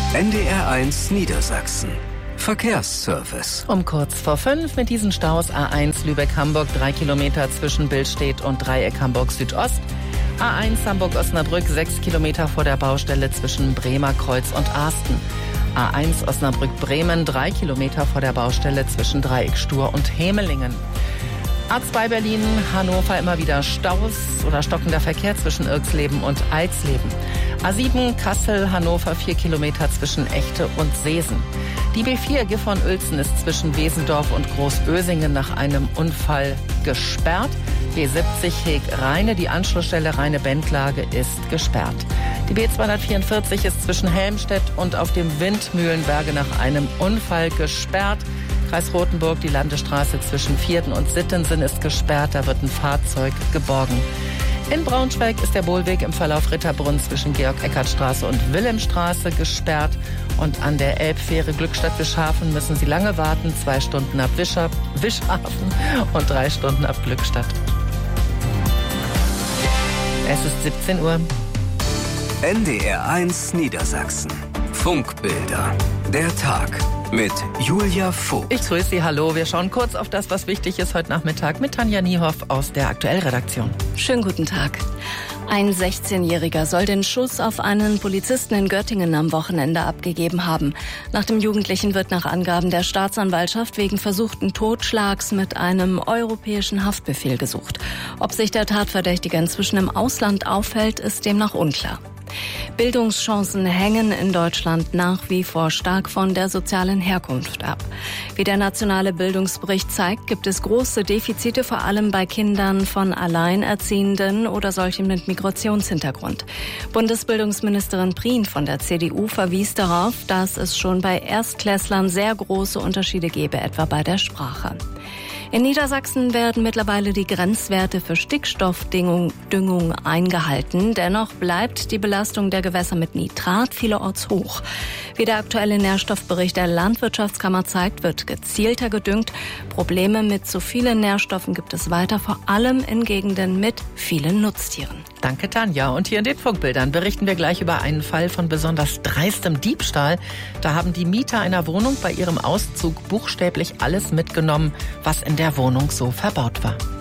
NDR1 Niedersachsen. Verkehrsservice. Um kurz vor 5 mit diesen Staus: A1 Lübeck-Hamburg, 3 Kilometer zwischen Billstedt und Dreieck Hamburg Südost. A1 Hamburg-Osnabrück, 6 Kilometer vor der Baustelle zwischen Bremer Kreuz und Arsten. A1 Osnabrück-Bremen, 3 Kilometer vor der Baustelle zwischen Dreieck Stur und Hemelingen. A2 Berlin-Hannover, immer wieder Staus oder stockender Verkehr zwischen Irxleben und Alsleben. A7 Kassel-Hannover, 4 Kilometer zwischen Echte und Seesen. Die B4 Gifhorn-Uelzen ist zwischen Wesendorf und Großösingen nach einem Unfall gesperrt. B70 Heg-Rheine, die Anschlussstelle Rheine-Bendlage ist gesperrt. Die B244 ist zwischen Helmstedt und auf dem Windmühlenberge nach einem Unfall gesperrt. Kreis Rothenburg, die Landesstraße zwischen Vierten und Sittensen ist gesperrt, da wird ein Fahrzeug geborgen. In Braunschweig ist der Bohlweg im Verlauf Ritterbrunn zwischen Georg-Eckert-Straße und Wilhelmstraße gesperrt. Und an der Elbfähre Glückstadt-Wischhafen müssen Sie lange warten, 2 Stunden ab Wischhafen und 3 Stunden ab Glückstadt. Es ist 17 Uhr. NDR1 Niedersachsen. Funkbilder. Der Tag mit Julia Vogt. Ich grüße Sie, hallo. Wir schauen kurz auf das, was wichtig ist heute Nachmittag mit Tanja Niehoff aus der Aktuellredaktion. Schönen guten Tag. Ein 16-Jähriger soll den Schuss auf einen Polizisten in Göttingen am Wochenende abgegeben haben. Nach dem Jugendlichen wird nach Angaben der Staatsanwaltschaft wegen versuchten Totschlags mit einem europäischen Haftbefehl gesucht. Ob sich der Tatverdächtige inzwischen im Ausland aufhält, ist demnach unklar. Bildungschancen hängen in Deutschland nach wie vor stark von der sozialen Herkunft ab. Wie der nationale Bildungsbericht zeigt, gibt es große Defizite, vor allem bei Kindern von Alleinerziehenden oder solchen mit Migrationshintergrund. Bundesbildungsministerin Prien von der CDU verwies darauf, dass es schon bei Erstklässlern sehr große Unterschiede gebe, etwa bei der Sprache. In Niedersachsen werden mittlerweile die Grenzwerte für Stickstoffdüngung eingehalten. Dennoch bleibt die Belastung der Gewässer mit Nitrat vielerorts hoch. Wie der aktuelle Nährstoffbericht der Landwirtschaftskammer zeigt, wird gezielter gedüngt. Probleme mit zu vielen Nährstoffen gibt es weiter, vor allem in Gegenden mit vielen Nutztieren. Danke, Tanja. Und hier in den Funkbildern berichten wir gleich über einen Fall von besonders dreistem Diebstahl. Da haben die Mieter einer Wohnung bei ihrem Auszug buchstäblich alles mitgenommen, was in der Wohnung so verbaut war.